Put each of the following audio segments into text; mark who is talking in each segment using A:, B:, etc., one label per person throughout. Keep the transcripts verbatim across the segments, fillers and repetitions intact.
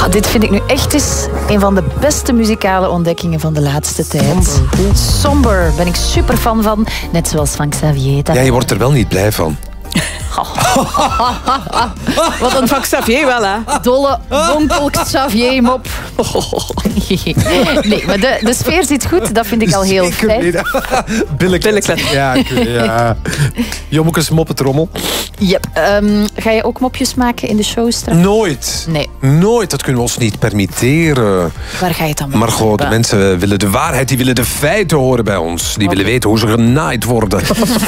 A: Ah, dit vind ik nu echt eens een van de beste muzikale ontdekkingen van de laatste tijd. Somber, Somber ben ik super fan van. Net zoals van Xavier.
B: Ja, je wordt er wel niet blij van.
C: Wat een van Xavier wel, hè?
A: Dolle bonkel Xavier mop. Nee, maar de, de sfeer zit goed. Dat vind ik al heel fijn.
B: Billeklet. Ja, ja. Jommekes moppetrommel.
A: Yep. Um, ga je ook mopjes maken in de show straks?
B: Nooit.
A: Nee.
B: Nooit. Dat kunnen we ons niet permitteren.
A: Waar ga je het dan mee?
B: Margot, de mensen willen de waarheid, die willen de feiten horen bij ons. Die okay. willen weten hoe ze genaaid worden.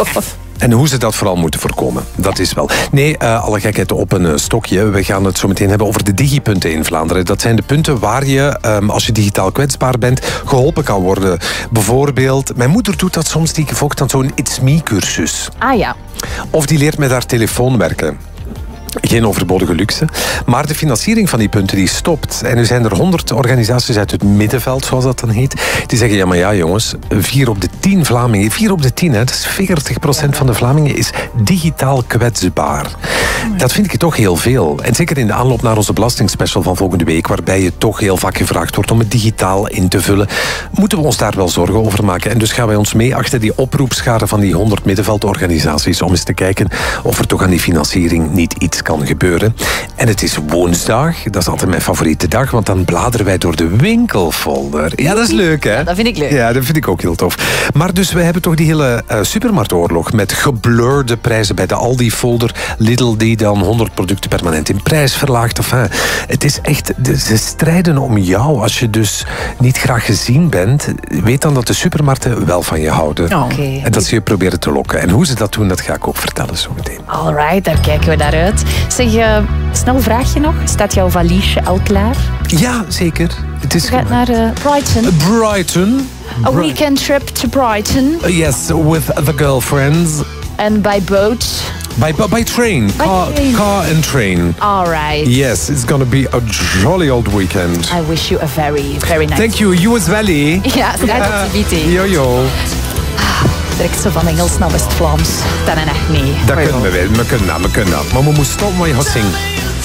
B: En hoe ze dat vooral moeten voorkomen. Dat is wel. Nee, uh, alle gekheid op een uh, stokje. We gaan het zo meteen hebben over de digipunten in Vlaanderen. Dat zijn de punten waar je, um, als je digitaal kwetsbaar bent, geholpen kan worden. Bijvoorbeeld, mijn moeder doet dat soms, die volgt dan zo'n It's Me-cursus.
A: Ah ja.
B: Of die leert met haar telefoon werken. Geen overbodige luxe. Maar de financiering van die punten die stopt. En nu zijn er honderd organisaties uit het middenveld, zoals dat dan heet, die zeggen, ja maar ja jongens, vier op de tien Vlamingen, vier op de tien, hè, dat is veertig procent van de Vlamingen is digitaal kwetsbaar. Dat vind ik toch heel veel. En zeker in de aanloop naar onze belastingspecial van volgende week, waarbij je toch heel vaak gevraagd wordt om het digitaal in te vullen, moeten we ons daar wel zorgen over maken. En dus gaan wij ons mee achter die oproepschade van die honderd middenveldorganisaties om eens te kijken of er toch aan die financiering niet iets kan gebeuren. En het is woensdag, dat is altijd mijn favoriete dag, want dan bladeren wij door de winkelfolder. Ja, dat is leuk, hè?
A: Ja, dat vind ik leuk.
B: Ja, dat vind ik ook heel tof. Maar dus we hebben toch die hele uh, supermarktoorlog met geblurde prijzen bij de Aldi-folder. Lidl die dan honderd producten permanent in prijs verlaagt. Enfin, het is echt, ze strijden om jou. Als je dus niet graag gezien bent, weet dan dat de supermarkten wel van je houden.
A: Oh. Okay.
B: En dat ze je proberen te lokken. En hoe ze dat doen, dat ga ik ook vertellen zo meteen.
A: Alright, daar kijken we naar uit. Zeg, uh, snel vraagje nog. Staat jouw valiesje al klaar?
B: Ja, zeker. Het is
A: je gaat naar uh, Brighton.
B: Brighton.
A: A Bri- weekend trip to Brighton.
B: Uh, yes, with the girlfriends.
A: And by boat?
B: By, by train.
A: By
B: car,
A: train.
B: car and train.
A: All right.
B: Yes, it's going to be a jolly old weekend.
A: I wish you a very, very nice
B: Thank you. You as well, eh?
A: Ja, graag tot ziens.
B: Yo, yo.
A: Direct zo van Engels naar West-Vlaams. Dat is echt niet.
B: Dat kunnen we wel. We kunnen dat, we kunnen dat. Maar we moeten stoppen wat je gaat zingen.